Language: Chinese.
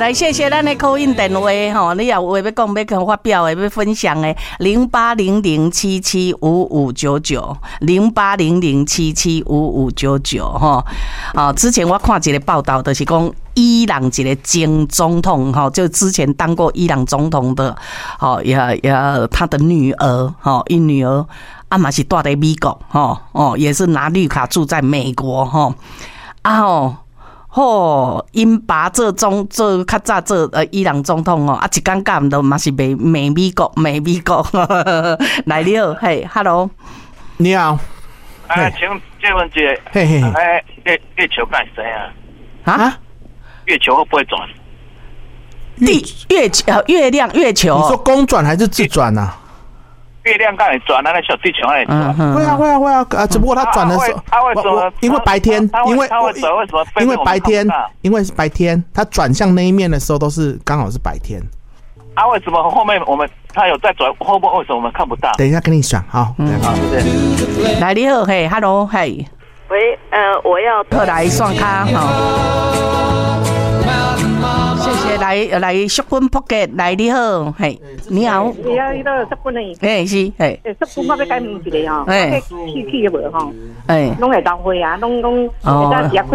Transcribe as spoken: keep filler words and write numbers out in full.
来谢谢咱的call in电话吼，你有话要讲要跟发表的要分享的零八零零七七五五九九零八零零七七五五九九吼。哦，之前我看一个报道，就是讲伊朗一个前总统哈，就之前当过伊朗总统的，哦，也也他的女儿哈，一女儿啊嘛是住在美国哈，哦，也是拿绿卡住在美国哈，啊吼。吼，因爸做总做较早做呃伊朗总统哦，啊一尴尬唔到嘛是卖卖美国卖美国，来了，嘿 ，Hello， 你好， 哎，请借问姐， 嘿嘿， 哎，月月球干谁啊？ 啊？ 月球会不会转？ 地月球月亮月球， 你说公转还是自转啊？ 月亮干你转，那个小地球那里转。 会啊会啊会啊，啊，只不过它转的时候， 它为什么？ 因为白天，因为它会转为什么？ 因为白天，因为是白天，它转向那一面的时候都是刚好是白天。 啊，为什么后面我们它有在转？后面为什么我们看不到？ 等一下跟你讲，好， 嗯，好，谢谢。来，你好，嘿 ，Hello， 嘿， 喂，呃，我要特来算卡哈。谢谢，来来，淑芬扑克，来你好，嘿，你好。 你要那个淑芬的。 哎是，哎。 淑芬，我要改名一个吼， 哎， 去去的无吼， 哎， 拢会当会啊，拢拢。 哦。